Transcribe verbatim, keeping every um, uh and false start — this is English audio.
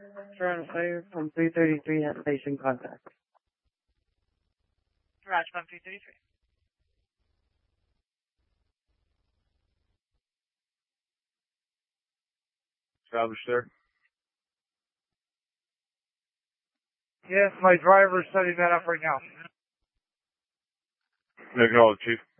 Toronto Fire from three thirty-three at station contact. Garage one three thirty-three. Established there. Yes, my driver's setting that up right now. Acknowledge, Chief.